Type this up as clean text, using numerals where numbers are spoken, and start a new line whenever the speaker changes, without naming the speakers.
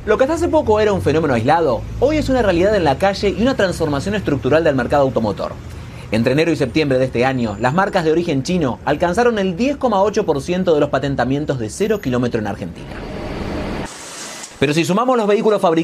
Lo que hasta hace poco era un fenómeno aislado, hoy es una realidad en la calle y una transformación estructural del mercado automotor. Entre enero y septiembre de este año, las marcas de origen chino alcanzaron el 10,8% de los patentamientos de 0 kilómetro en Argentina. Pero si sumamos los vehículos fabricados